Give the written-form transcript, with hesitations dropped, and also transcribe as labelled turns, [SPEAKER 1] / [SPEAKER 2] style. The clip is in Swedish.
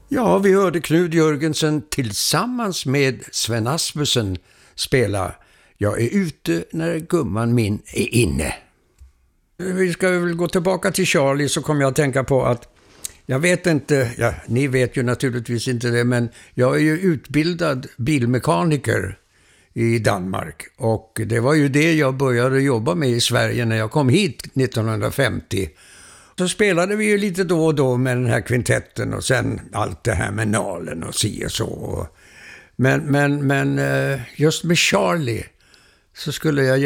[SPEAKER 1] Ja, vi hörde Knud Jörgensen tillsammans med Sven Asmussen spela Jag är ute när gumman min är inne. Vi ska väl gå tillbaka till Charlie, så kommer jag att tänka på att jag vet inte, ja, ni vet ju naturligtvis inte det, men jag är ju utbildad bilmekaniker i Danmark, och det var ju det jag började jobba med i Sverige när jag kom hit 1950. Så spelade vi ju lite då och då med den här kvintetten, och sen allt det här med Nalen och si och så. Men just med Charlie så skulle jag